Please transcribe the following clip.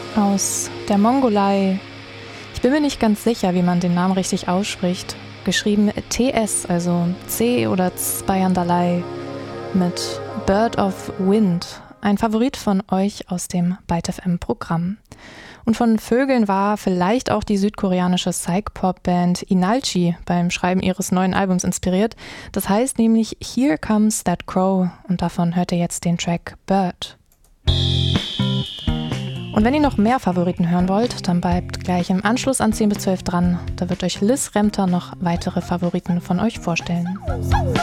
aus der Mongolei. Ich bin mir nicht ganz sicher, wie man den Namen richtig ausspricht. Geschrieben TS, also C oder Zbayandalai mit Bird of Wind. Ein Favorit von euch aus dem Byte FM Programm. Und von Vögeln war vielleicht auch die südkoreanische Psych-Pop-Band Inalchi beim Schreiben ihres neuen Albums inspiriert. Das heißt nämlich Here Comes That Crow und davon hört ihr jetzt den Track Bird. Und wenn ihr noch mehr Favoriten hören wollt, dann bleibt gleich im Anschluss an 10 bis 12 dran. Da wird euch Liz Remter noch weitere Favoriten von euch vorstellen.